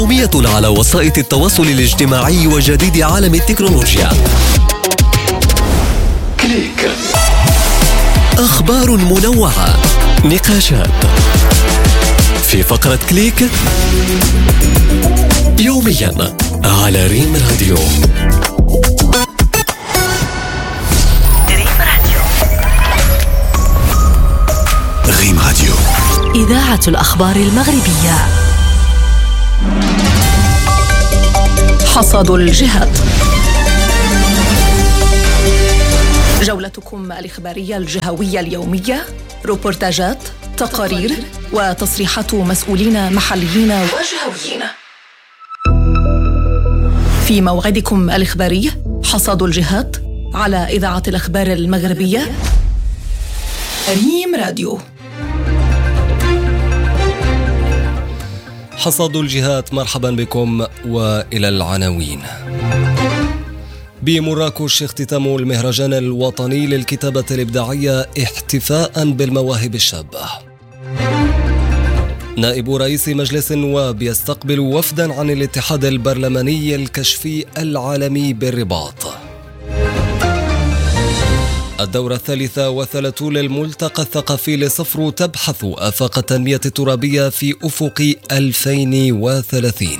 يومية على وسائل التواصل الاجتماعي وجديد عالم التكنولوجيا. كليك. أخبار منوعة، نقاشات في فقرة كليك يوميا على ريم راديو. ريم راديو، إذاعة الأخبار المغربية. حصاد الجهات، جولتكم الإخبارية الجهوية اليومية، روبورتاجات، تقارير وتصريحات مسؤولين محليين وجهويين. في موعدكم الإخباري حصاد الجهات على إذاعة الأخبار المغربية ريم راديو. حصاد الجهات، مرحبا بكم وإلى العناوين. بمراكش اختتام المهرجان الوطني للكتابة الإبداعية احتفاء بالمواهب الشابة. نائب رئيس مجلس النواب يستقبل وفدا عن الاتحاد البرلماني الكشفي العالمي بالرباط. الدورة 33 للملتقى الثقافي لصفر تبحث آفاق التنمية الترابية في أفق 2030.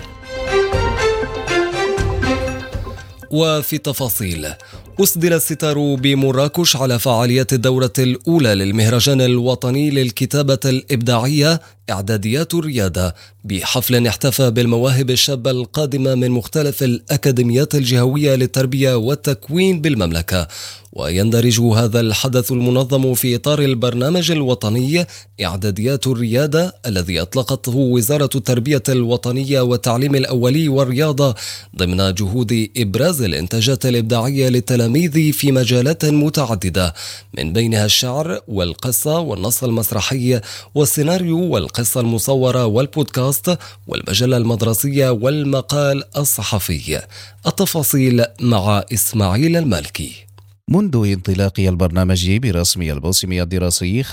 وفي التفاصيل، أسدل الستار بمراكش على فعاليات الدورة الأولى للمهرجان الوطني للكتابة الإبداعية إعداديات الريادة، بحفل احتفى بالمواهب الشابة القادمة من مختلف الأكاديميات الجهوية للتربية والتكوين بالمملكة. ويندرج هذا الحدث المنظم في إطار البرنامج الوطني إعداديات الريادة الذي أطلقته وزارة التربية الوطنية والتعليم الأولي والرياضة ضمن جهود إبراز الإنتاجات الإبداعية للتلاميذ في مجالات متعددة، من بينها الشعر والقصة والنص المسرحي والسيناريو والقصة المصورة والبودكاست والمجلة المدرسية والمقال الصحفي. التفاصيل مع إسماعيل المالكي. منذ انطلاق البرنامج برسمي الموسم الدراسي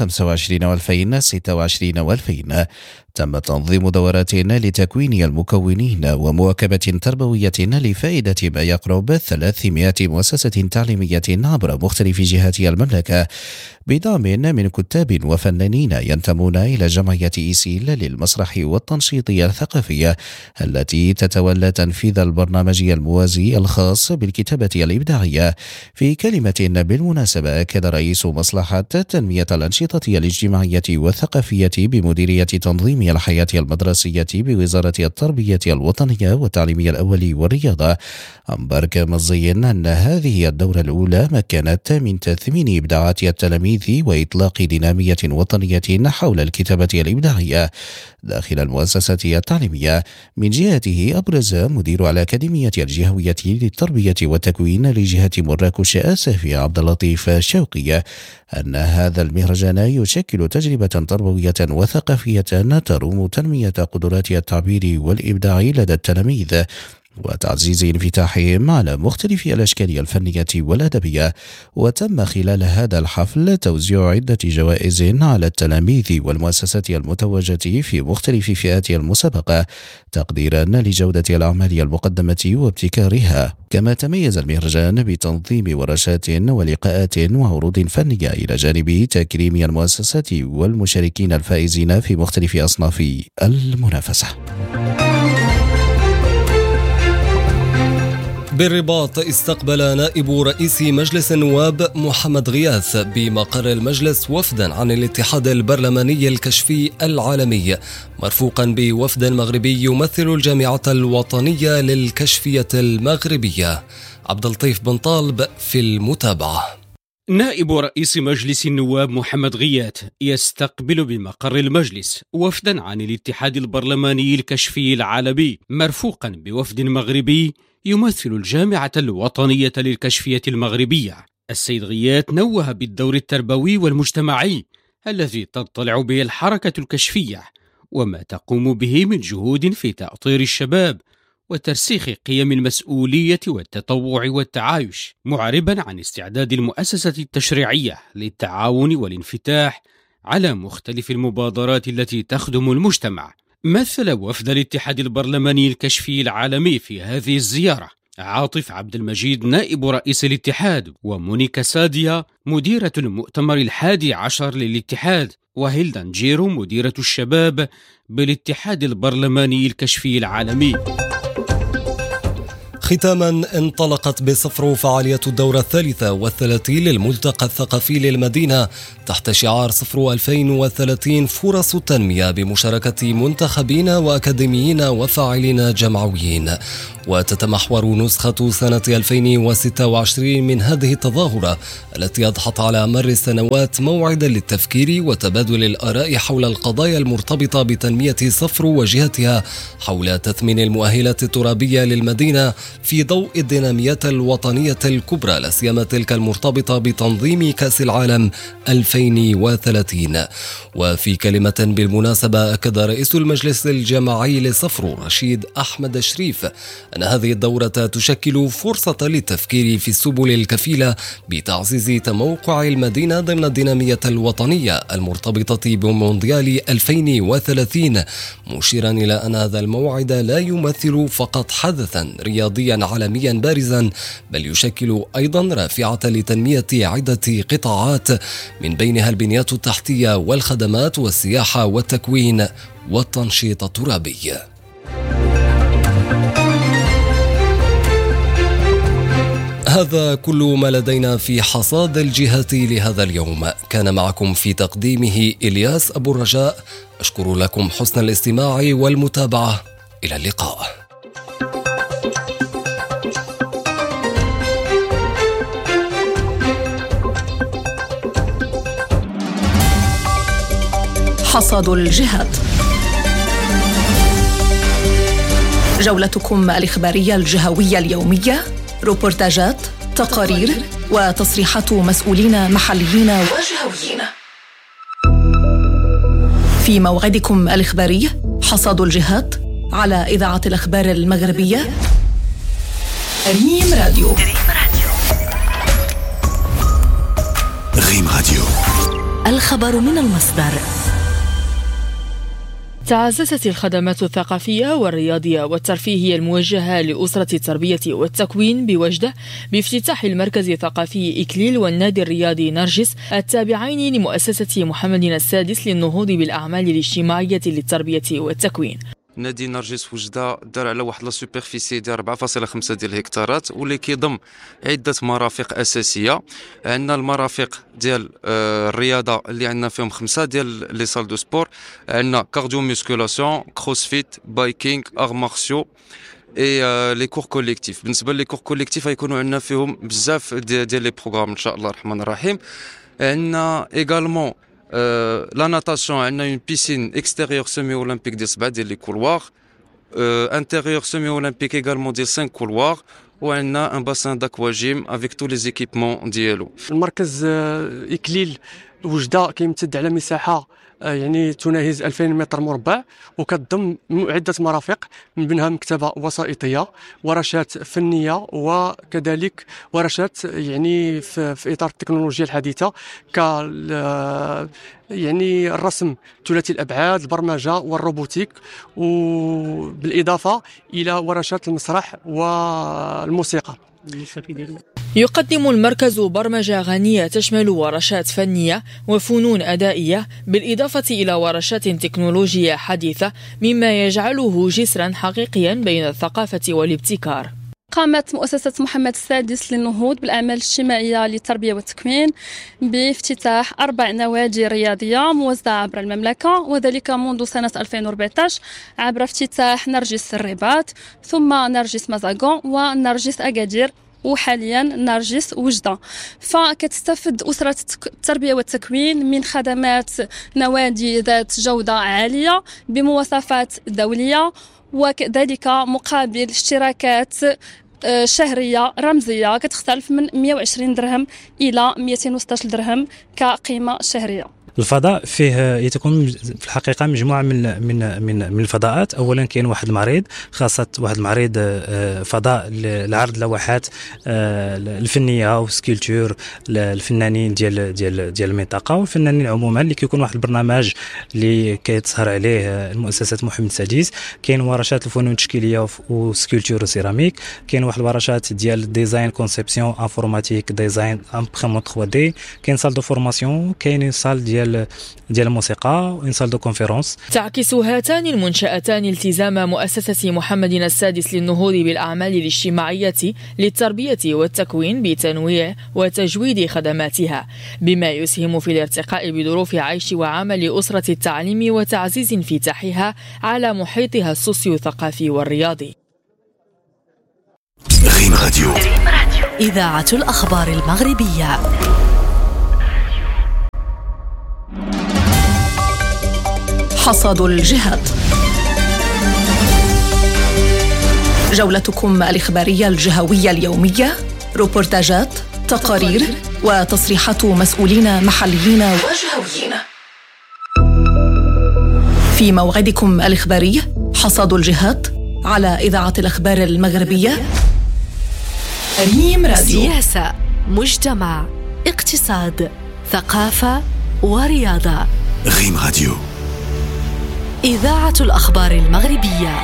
25/2026 تم تنظيم دورات لتكوين المكونين ومواكبة تربوية لفائدة ما يقرب 300 مؤسسة تعليمية عبر مختلف جهات المملكة، بدعم من كتاب وفنانين ينتمون إلى جمعية إيسيل للمسرح والتنشيط الثقافي التي تتولى تنفيذ البرنامج الموازي الخاص بالكتابة الإبداعية. في كلمة بالمناسبة، أكد رئيس مصلحة تنمية الأنشطة الاجتماعية والثقافية بمديرية تنظيم الحياة المدرسية بوزارة التربية الوطنية والتعليم الأولي والرياضة أنبر كمزي أن هذه الدورة الأولى مكنت من تثمين إبداعات التلاميذ وإطلاق دينامية وطنية حول الكتابة الإبداعية داخل المؤسسة التعليمية. من جهته، أبرز مدير الأكاديمية الجهوية للتربية والتكوين لجهة مراكش آسف عبد اللطيف شوقي أن هذا المهرجان يشكل تجربة تربوية وثقافية تروم تنمية قدرات التعبير والإبداع لدى التلاميذ وتعزيز انفتاحهم على مختلف الأشكال الفنية والأدبية. وتم خلال هذا الحفل توزيع عدة جوائز على التلاميذ والمؤسسات المتوجة في مختلف فئات المسابقة تقديرا لجودة الأعمال المقدمة وابتكارها. كما تميز المهرجان بتنظيم ورشات ولقاءات وعروض فنية إلى جانب تكريم المؤسسات والمشاركين الفائزين في مختلف أصناف المنافسة. بالرباط استقبل نائب رئيس مجلس النواب محمد غياث بمقر المجلس وفدا عن الاتحاد البرلماني الكشفي العالمي، مرفوقا بوفد مغربي يمثل الجامعة الوطنية للكشفية المغربية. عبد اللطيف بن طالب في المتابعة. نائب رئيس مجلس النواب محمد غياث يستقبل بمقر المجلس وفدا عن الاتحاد البرلماني الكشفي العالمي، مرفوقا بوفد مغربي يمثل الجامعة الوطنية للكشفية المغربية. السيد غياث نوه بالدور التربوي والمجتمعي الذي تطلع به الحركة الكشفية وما تقوم به من جهود في تأطير الشباب وترسيخ قيم المسؤولية والتطوع والتعايش، معربا عن استعداد المؤسسة التشريعية للتعاون والانفتاح على مختلف المبادرات التي تخدم المجتمع. مثل وفد الاتحاد البرلماني الكشفي العالمي في هذه الزيارة عاطف عبد المجيد نائب رئيس الاتحاد، ومونيكا سادية مديرة المؤتمر 11 للاتحاد، وهيلدا نجيرو مديرة الشباب بالاتحاد البرلماني الكشفي العالمي. ختاما، انطلقت بصفر فعالية الدورة 33 للملتقى الثقافي للمدينة تحت شعار صفر 2030 فرص التنمية بمشاركة منتخبين وأكاديميين وفاعلين جمعويين. وتتمحور نسخة سنة 2026 من هذه التظاهرة التي أضحت على مر السنوات موعدا للتفكير وتبادل الآراء حول القضايا المرتبطة بتنمية صفر وجهتها حول تثمين المؤهلات الترابية للمدينة في ضوء الديناميات الوطنية الكبرى، لا سيما تلك المرتبطة بتنظيم كأس العالم 2030. وفي كلمة بالمناسبة، أكد رئيس المجلس الجماعي لصفر رشيد أحمد شريف أن هذه الدورة تشكل فرصة للتفكير في السبل الكفيلة بتعزيز تموقع المدينة ضمن الدينامية الوطنية المرتبطة بمونديال 2030، مشيرا إلى أن هذا الموعد لا يمثل فقط حدثا رياضيا عالميا بارزا، بل يشكل أيضا رافعة لتنمية عدة قطاعات من بينها البنيات التحتية والخدمات والسياحة والتكوين والتنشيط الترابي. هذا كل ما لدينا في حصاد الجهات لهذا اليوم. كان معكم في تقديمه إلياس أبو الرجاء. أشكر لكم حسن الاستماع والمتابعة. إلى اللقاء. حصاد الجهات، جولتكم الإخبارية الجهوية اليومية، روبورتاجات، تقارير وتصريحات مسؤولين محليين وجهويين. في موعدكم الإخباري حصاد الجهات على إذاعة الأخبار المغربية ريم راديو. ريم راديو، الخبر من المصدر. تعززت الخدمات الثقافية والرياضية والترفيهية الموجهة لأسرة التربية والتكوين بوجدة بافتتاح المركز الثقافي إكليل والنادي الرياضي نرجس التابعين لمؤسسة محمد السادس للنهوض بالأعمال الاجتماعية للتربية والتكوين. نادي نرجس وجدة دار على واحد لا سوبرفيسي ديال 4.5 ديال الهكتارات، واللي كيضم عده مرافق اساسيه. عندنا المرافق ديال الرياضه اللي عندنا فيهم 5 ديال لي سال دو سبور. عندنا كارديو ميسكولاسيون، كروسفيت، بايكينغ، ار مارسيو اي لي كور كوليكتيف. بالنسبه لي كور كوليكتيف غيكونوا عندنا فيهم بزاف ديال لي بروغرام ان شاء الله الرحمن الرحيم. عندنا ايغالمون la natation, on a une piscine extérieure semi-olympique de 7 ديال لي couloirs, intérieur semi-olympique également de 5 couloirs, وعندنا un bassin d'aquagym avec tous les équipements ديالو. المركز إكليل وجدة كيمتد على مساحة يعني تناهز 2000 متر مربع، وكتضم عدة مرافق من بينها مكتبة وسائطية، ورشات فنية، وكذلك ورشات يعني في إطار التكنولوجيا الحديثة ك يعني الرسم ثلاثي الأبعاد، البرمجة والروبوتيك، وبالإضافة إلى ورشات المسرح والموسيقى. يقدم المركز برمجة غنية تشمل ورشات فنية وفنون أدائية، بالإضافة إلى ورشات تكنولوجية حديثة، مما يجعله جسرا حقيقيا بين الثقافة والابتكار. قامت مؤسسة محمد السادس للنهوض بالأعمال الاجتماعية للتربية والتكوين بافتتاح 4 نوادي رياضية موزعة عبر المملكة، وذلك منذ سنة 2014 عبر افتتاح نرجس الرباط، ثم نرجس مزاغون، ونرجس أكادير، وحاليا نرجس وجدة. فكتستفد أسرة التربية والتكوين من خدمات نوادي ذات جودة عالية بمواصفات دولية، وكذلك مقابل اشتراكات شهرية رمزية كتختلف من 120 درهم إلى 216 درهم كقيمة شهرية. الفضاء فيه يتكون في الحقيقة مجموعة من الفضاءات. أولا كاين واحد المريض خاصة واحد المريض فضاء لعرض لوحات الفنية أو سكيلتور الفنانين ديال المنطقة والفنانين عموما، اللي كيكون واحد البرنامج اللي كيتسهر عليه المؤسسة محمد السادس. كاين ورشات الفنون التشكيلية وسكيلتور وسيراميك، كاين واحد الورشات ديال ديزاين كونسيبسيون انفورماتيك ديزاين امبريمون 3D، كاين سال دو فورماسيون، كاين سال ديال الموسيقى وان سال دو كونفيرونس. تعكس هاتان المنشأتان التزام مؤسسة محمد السادس للنهوض بالأعمال الاجتماعية للتربية والتكوين بتنويع وتجويد خدماتها، بما يسهم في الارتقاء بظروف عيش وعمل أسرة التعليم وتعزيز انفتاحها على محيطها السوسيو-ثقافي والرياضي. ريم راديو، إذاعة الأخبار المغربية. حصاد الجهات، جولتكم الإخبارية الجهوية اليومية، روبورتاجات، تقارير وتصريحات مسؤولين محليين وجهويين. في موعدكم الإخباري حصاد الجهات على إذاعة الأخبار المغربية. ريم راديو. سياسة، مجتمع، اقتصاد، ثقافة ورياضة. ريم راديو، إذاعة الأخبار المغربية.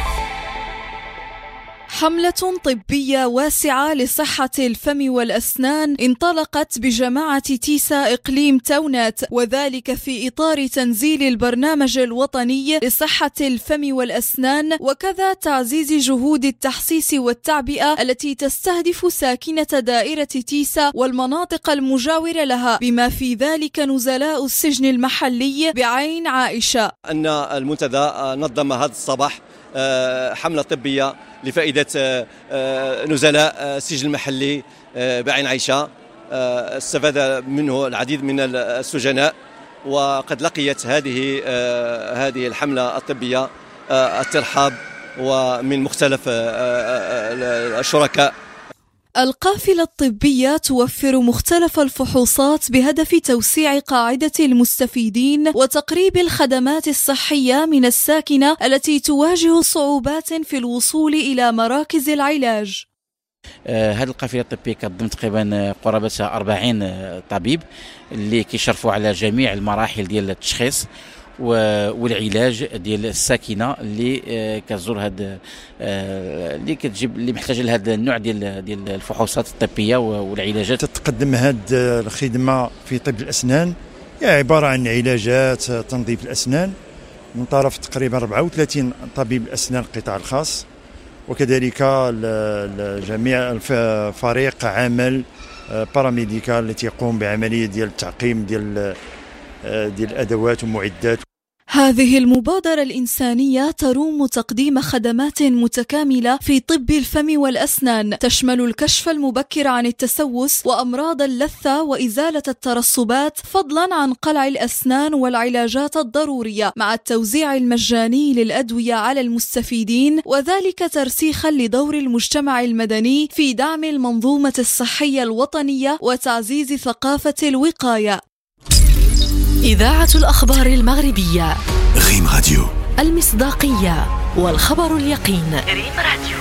حملة طبية واسعة لصحة الفم والأسنان انطلقت بجماعة تيسا إقليم تونات، وذلك في إطار تنزيل البرنامج الوطني لصحة الفم والأسنان، وكذا تعزيز جهود التحسيس والتعبئة التي تستهدف ساكنة دائرة تيسا والمناطق المجاورة لها، بما في ذلك نزلاء السجن المحلي بعين عائشة. أن المنتدى نظم هذا الصباح حملة طبية لفائدة نزلاء السجن المحلي بعين عائشة. استفاد منه العديد من السجناء، وقد لقيت هذه الحملة الطبية الترحاب ومن مختلف الشركاء. القافلة الطبية توفر مختلف الفحوصات بهدف توسيع قاعدة المستفيدين وتقريب الخدمات الصحية من الساكنة التي تواجه صعوبات في الوصول إلى مراكز العلاج. هذه القافلة الطبية كتضم تقريبا قرابة 40 طبيب اللي كيشرفوا على جميع المراحل ديال التشخيص والعلاج ديال الساكنه اللي كتزور هذا اللي كتجيب اللي محتاجه لهذا النوع ديال الفحوصات الطبيه والعلاجات. تتقدم هذه الخدمه في طب الاسنان، هي عباره عن علاجات تنظيف الاسنان من طرف تقريبا 34 طبيب اسنان القطاع الخاص، وكذلك جميع فريق عمل باراميديكال التي يقوم بعمليه ديال التعقيم ديال الأدوات ومعدات. هذه المبادرة الإنسانية تروم تقديم خدمات متكاملة في طب الفم والأسنان، تشمل الكشف المبكر عن التسوس وأمراض اللثة وإزالة الترسبات، فضلا عن قلع الأسنان والعلاجات الضرورية، مع التوزيع المجاني للأدوية على المستفيدين، وذلك ترسيخا لدور المجتمع المدني في دعم المنظومة الصحية الوطنية وتعزيز ثقافة الوقاية. إذاعة الأخبار المغربية. ريم راديو، المصداقية والخبر اليقين. ريم راديو.